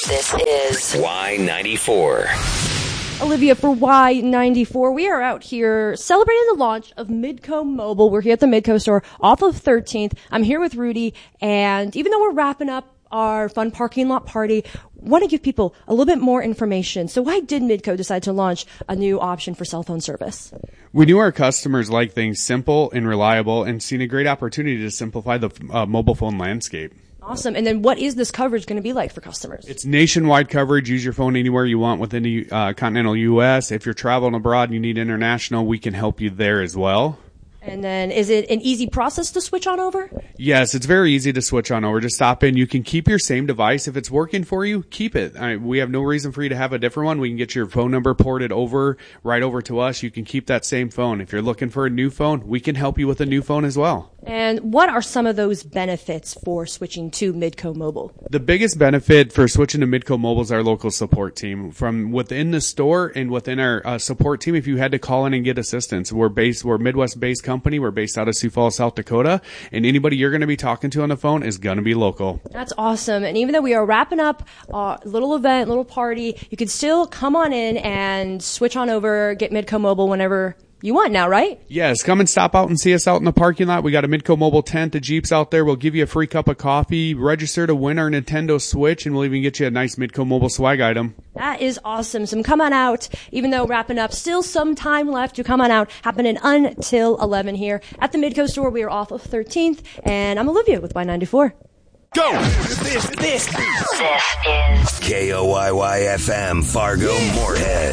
This is Y94. Olivia for Y94. We are out here celebrating the launch of Midco Mobile. We're here at the Midco store off of 13th. I'm here with Rudy, and even though we're wrapping up our fun parking lot party, want to give people a little bit more information. So why did Midco decide to launch a new option for cell phone service? We knew our customers like things simple and reliable and seen a great opportunity to simplify the mobile phone landscape. Awesome. And then what is this coverage going to be like for customers? It's nationwide coverage. Use your phone anywhere you want within the continental U.S. If you're traveling abroad and you need international, we can help you there as well. And then is it an easy process to switch on over? Yes, it's very easy to switch on over. Just stop in. You can keep your same device. If it's working for you, keep it. We have no reason for you to have a different one. We can get your phone number ported over, right over to us. You can keep that same phone. If you're looking for a new phone, we can help you with a new phone as well. And what are some of those benefits for switching to Midco Mobile? The biggest benefit for switching to Midco Mobile is our local support team. From within the store and within our support team, if you had to call in and get assistance, we're a Midwest-based company. We're based out of Sioux Falls, South Dakota, and anybody you're going to be talking to on the phone is going to be local. That's awesome. And even though we are wrapping up a little event, little party, you can still come on in and switch on over, get Midco Mobile whenever you want now, right? Yes, come and stop out and see us out in the parking lot. We got a Midco Mobile tent, the Jeeps out there. We'll give you a free cup of coffee, register to win our Nintendo Switch, and we'll even get you a nice Midco Mobile swag item. That is awesome. So come on out. Even though wrapping up, still some time left to come on out. Happening until 11 here at the Midco store. We are off of 13th, and I'm Olivia with Y94. Go! This is KOYY FM, Fargo, Moorhead.